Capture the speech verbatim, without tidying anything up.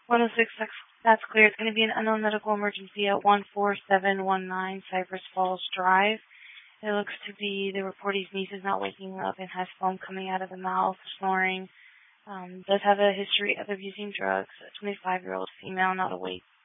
one oh six, that's, that's clear. It's going to be an unknown medical emergency at one four seven one nine Cypress Falls Drive. It looks to be the reportee's niece is not waking up and has foam coming out of the mouth, snoring. Um, does have a history of abusing drugs. A twenty-five-year-old female, not awake.